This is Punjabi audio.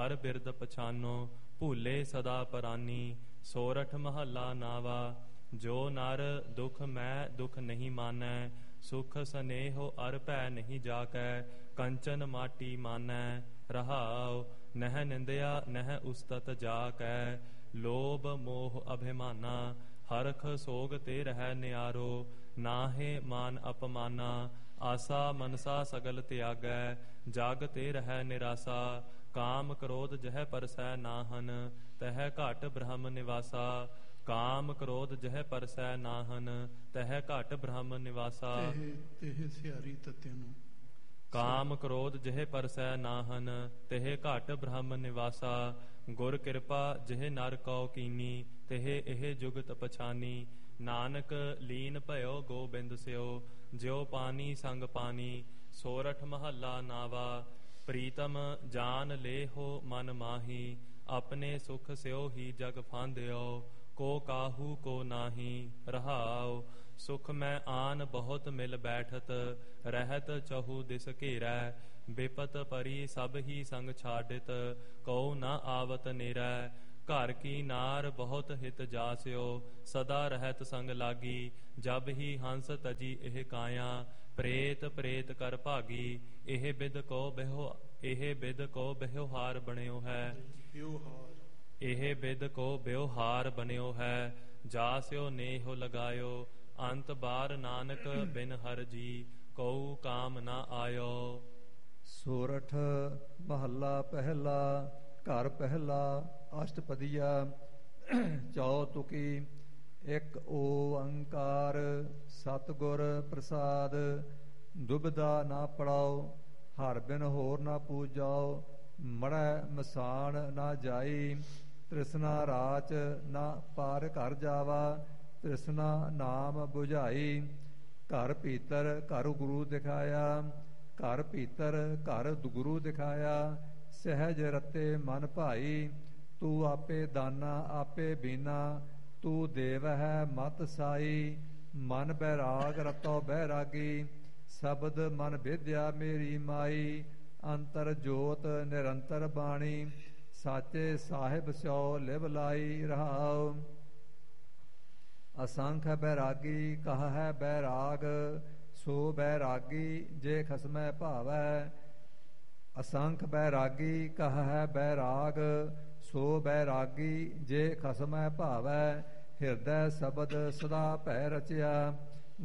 ਹਰ ਬਿਰਦ ਪਛਾਨੋ, ਭੂਲੇ ਸਦਾ ਪਰਾਨੀ। ਸੋਰਠ ਮਹੱਲਾ ਨਾਵਾ। ਜੋ ਨਰ ਦੁਖ ਮੈਂ ਦੁਖ ਨਹੀਂ ਮਾਨੈ, ਸੁਖ ਸਨੇਹੋ ਅਰ ਭੈ ਨਹੀਂ ਜਾਕੈ। ਕੰਚਨ ਮਾਟੀ ਮਾਨੈ ਰਹਾਉ, ਨਹਿ ਨਿੰਦਿਆ ਨਹਿ ਉਸਤਤ ਜਾਕੈ। ਲੋਭ ਮੋਹ ਅਭਿਮਾਨਾ, ਹਰਖ ਸੋਗ ਤੇ ਰਹਿ ਨਿਆਰੋ। ਨਾਹੇ ਮਾਨ ਅਪਮਾਨਾ, ਆਸਾ ਮਨਸਾ ਸਗਲ ਤਿਆਗੈ। ਜਗ ਤੇ ਰਹਿ ਨਿਰਾਸਾ, ਕਾਮ ਕ੍ਰੋਧ ਜਹ ਪਰਸੈ ਨਾਹਨ। ਤਹ ਘਟ ਬ੍ਰਹਮ ਨਿਵਾਸਾ, ਕਾਮ ਕ੍ਰੋਧ ਜਹ ਪਰਸੈ ਨਾਹਨ। ਤਹ ਘਟ ਬ੍ਰਹਮ ਨਿਵਾਸਾ। ਤਹ ਸਿਆਰੀ ਤੱਤਿਆਂ ਨੂੰ ਕਾਮ ਕ੍ਰੋਧ ਜਹ ਪਰਸੈ ਨਾਹਨ, ਤਹ ਘਟ ਬ੍ਰਹਮ ਨਿਵਾਸਾ। ਗੁਰ ਕਿਰਪਾ ਜਿਹ ਨਰ ਕਉ ਕੀਨੀ, ਤਹ ਇਹ ਜੁਗਤ ਪਛਾਨੀ। ਨਾਨਕ ਲੀਨ ਭਇਓ ਗੋਬਿੰਦ ਸਿਓ, ਜਿਉ ਪਾਨੀ ਸੰਗ ਪਾਨੀ। ਸੋਰਠ ਮਹੱਲਾ ਨਾਵਾ। ਪ੍ਰੀਤਮ ਜਾਨ ਲੇਹੋ ਮਨ ਮਾਹੀ, ਆਪਣੇ ਸੁਖ ਸਿਓ ਹੀ ਜਗ ਫਾਂਦਿਓ। ਕੋ ਕਾਹੂ ਕੋ ਨਾਹੀ ਰਹਾਉ, ਸੁਖ ਮੈਂ ਆਨ ਬਹੁਤ ਮਿਲ ਬੈਠਤ। ਰਹਿਤ ਚਹੂ ਦਿਸ ਘੇਰੈ, ਬਿਪਤ ਪਰੀ ਸਭ ਹੀ ਸੰਗ ਛਾਡਿਤ। ਕਉ ਨਾ ਆਵਤ ਨੇਰੈ, ਘਰ ਕੀ ਨਾਰ ਬਹੁਤ ਹਿਤ ਜਾਸਿਓ। ਸਦਾ ਰਹਿਤ ਸੰਗ ਲਾਗੀ, ਜਬ ਹੀ ਹੰਸ ਤਜੀ ਇਹ ਕਾਇਆ। ਪ੍ਰੇਤ ਪ੍ਰੇਤ ਕਰ ਭਾਗੀ, ਇਹ ਬਿਦ ਕੋ ਬਿਵਹਾਰ ਬਣਿਓ ਹੈ। ਇਹ ਬਿਦ ਕੋ ਬਿਵਹਾਰ ਬਣਿਓ ਹੈ। ਜਾਸਿਓ ਨੇਹੁ ਲਗਾਇਓ, ਅੰਤ ਬਾਰ ਨਾਨਕ ਬਿਨ ਹਰ ਜੀ। ਕਉ ਕਾਮ ਨਾ ਆਇਓ। ਸੋਰਠ ਮਹੱਲਾ ਪਹਿਲਾ। ਘਰ ਪਹਿਲਾ ਅਸ਼ਟਪਦੀਆ। ਚੌ ਤੁਕੀ। ਇਕ ਓੰਕਾਰ ਸਤਿਗੁਰ ਪ੍ਰਸਾਦ। ਦੁਬਿਧਾ ਨਾ ਪੜਾਓ, ਹਰ ਬਿਨ ਹੋਰ ਨਾ ਪੂਜਾਓ। ਮੜੈ ਮਸਾਣ ਨਾ ਜਾਈ, ਤ੍ਰਿਸ਼ਨਾ ਰਾਚ ਨਾ ਪਾਰ ਘਰ ਜਾਵਾ। ਤ੍ਰਿਸ਼ਨਾ ਨਾਮ ਬੁਝਾਈ, ਘਰ ਭੀਤਰ ਘਰ ਗੁਰੂ ਦਿਖਾਇਆ। ਘਰ ਭੀਤਰ ਘਰ ਗੁਰੂ ਦਿਖਾਇਆ, ਸਹਿਜ ਰਤੇ ਮਨ ਭਾਈ। ਤੂੰ ਆਪੇ ਦਾਨਾ ਆਪੇ ਬੀਨਾ, ਤੂੰ ਦੇਵ ਹੈ ਮਤ ਸਾਈ। ਮਨ ਬੈਰਾਗ ਰਤੋ ਬੈਰਾਗੀ, ਸ਼ਬਦ ਮਨ ਵਿਦਿਆ ਮੇਰੀ ਮਾਈ। ਅੰਤਰ ਜੋਤ ਨਿਰੰਤਰ ਬਾਣੀ, ਸਾਚੇ ਸਾਹਿਬ ਸਿਓ ਲਿਵ ਲਾਈ ਰਹਾਉ। ਅਸੰਖ ਬੈਰਾਗੀ ਕਹ ਹੈ ਬੈਰਾਗ, ਸੋ ਬੈਰਾਗੀ ਜੇ ਖਸਮੈ ਭਾਵੈ। ਅਸੰਖ ਬੈਰਾਗੀ ਕਹ ਹੈ ਬੈਰਾਗ, ਸੋ ਬੈਰਾਗੀ ਜੇ ਖਸਮੈ ਭਾਵੈ। ਹਿਰਦੈ ਸ਼ਬਦ ਸਦਾ ਭੈ ਰਚਿਆ,